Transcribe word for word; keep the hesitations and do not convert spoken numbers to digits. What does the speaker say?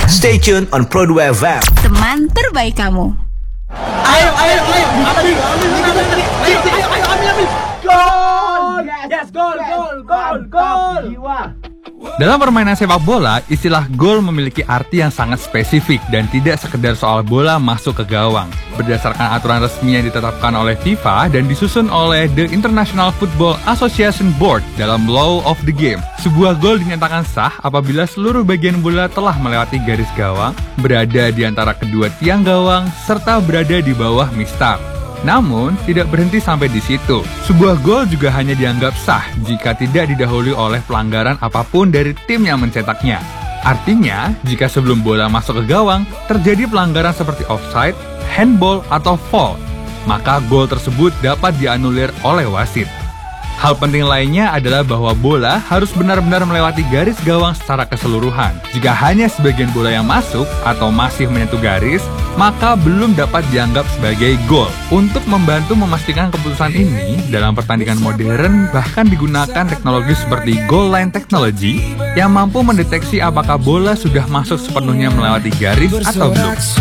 Stay tuned on Pro dua F M. Teman terbaik kamu. Ayo, ayo, ayo. Ambil, ambil, ambil, ambil. Ayo, ayo, ayo, ambil, ambil. Gol! Yes, gol, gol, gol, gol. Dalam permainan sepak bola, istilah gol memiliki arti yang sangat spesifik dan tidak sekedar soal bola masuk ke gawang. Berdasarkan aturan resmi yang ditetapkan oleh FIFA dan disusun oleh The International Football Association Board dalam Law of the Game, sebuah gol dinyatakan sah apabila seluruh bagian bola telah melewati garis gawang, berada di antara kedua tiang gawang, serta berada di bawah mistar. Namun, tidak berhenti sampai di situ. Sebuah gol juga hanya dianggap sah jika tidak didahului oleh pelanggaran apapun dari tim yang mencetaknya. Artinya, jika sebelum bola masuk ke gawang, terjadi pelanggaran seperti offside, handball, atau foul, maka gol tersebut dapat dianulir oleh wasit. Hal penting lainnya adalah bahwa bola harus benar-benar melewati garis gawang secara keseluruhan. Jika hanya sebagian bola yang masuk atau masih menyentuh garis, maka belum dapat dianggap sebagai gol. Untuk membantu memastikan keputusan ini, dalam pertandingan modern bahkan digunakan teknologi seperti goal line technology yang mampu mendeteksi apakah bola sudah masuk sepenuhnya melewati garis atau belum.